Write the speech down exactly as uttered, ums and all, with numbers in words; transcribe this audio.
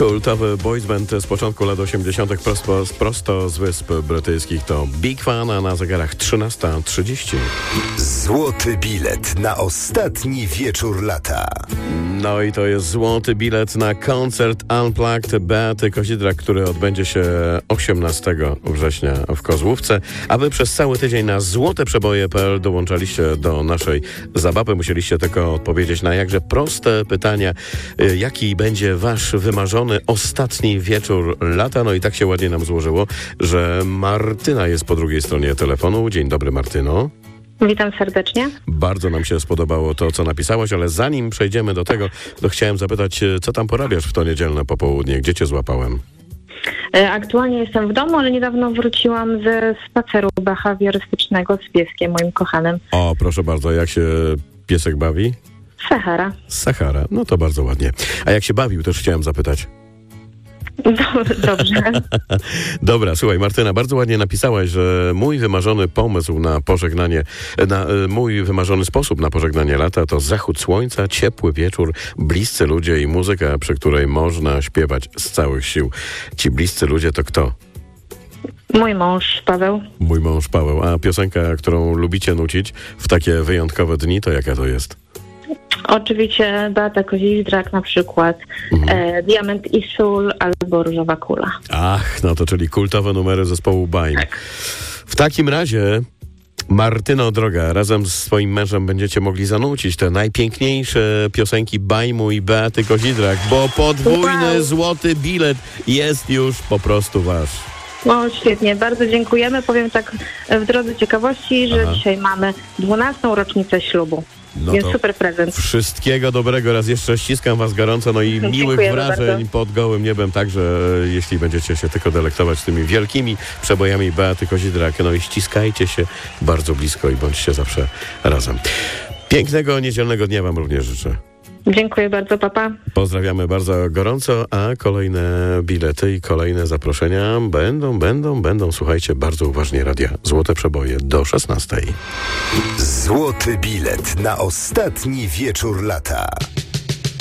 Kultowy boys band z początku lat osiemdziesiątych prosto, prosto z Wysp Brytyjskich to Big Fan, a na zegarach trzynasta trzydzieści. Złoty bilet na ostatni wieczór lata. No i to jest złoty bilet na koncert Unplugged Beaty Kozidrak, który odbędzie się osiemnastego września w Kozłówce. A wy przez cały tydzień na złote przeboje kropka p l dołączaliście do naszej zabawy. Musieliście tylko odpowiedzieć na jakże proste pytania, jaki będzie wasz wymarzony ostatni wieczór lata. No i tak się ładnie nam złożyło, że Martyna jest po drugiej stronie telefonu. Dzień dobry, Martyno. Witam serdecznie. Bardzo nam się spodobało to, co napisałaś, ale zanim przejdziemy do tego, to chciałem zapytać, co tam porabiasz w to niedzielne popołudnie? Gdzie cię złapałem? Aktualnie jestem w domu, ale niedawno wróciłam ze spaceru behawiorystycznego z pieskiem, moim kochanym. O, proszę bardzo, jak się piesek bawi? Sahara. Sahara, no to bardzo ładnie. A jak się bawił, też chciałem zapytać. Dobrze. Dobra, słuchaj, Martyna, bardzo ładnie napisałaś, że mój wymarzony pomysł na pożegnanie, na mój wymarzony sposób na pożegnanie lata to zachód słońca, ciepły wieczór, bliscy ludzie i muzyka, przy której można śpiewać z całych sił. Ci bliscy ludzie to kto? Mój mąż Paweł. Mój mąż Paweł. A piosenka, którą lubicie nucić w takie wyjątkowe dni, to jaka to jest? Oczywiście Beata Kozidrak na przykład, mhm. e, Diament i sól albo Różowa kula. Ach, no to czyli kultowe numery zespołu Baim. Tak. W takim razie, Martyno droga, razem z swoim mężem będziecie mogli zanucić te najpiękniejsze piosenki Bajmu i Beaty Kozidrak, bo podwójny wow. złoty bilet jest już po prostu wasz. No świetnie, bardzo dziękujemy. Powiem tak w drodze ciekawości, że Aha. dzisiaj mamy dwunastą rocznicę ślubu. No jest super prezent. Wszystkiego dobrego. Raz jeszcze ściskam was gorąco, no i miłych Dziękujemy wrażeń bardzo. Pod gołym niebem, także jeśli będziecie się tylko delektować tymi wielkimi przebojami Beaty Kozidrak, no i ściskajcie się bardzo blisko i bądźcie zawsze razem. Pięknego niedzielnego dnia wam również życzę. Dziękuję bardzo, papa. Pozdrawiamy bardzo gorąco, a kolejne bilety i kolejne zaproszenia będą, będą, będą. Słuchajcie bardzo uważnie radia Złote Przeboje do szesnastej. Złoty bilet na ostatni wieczór lata.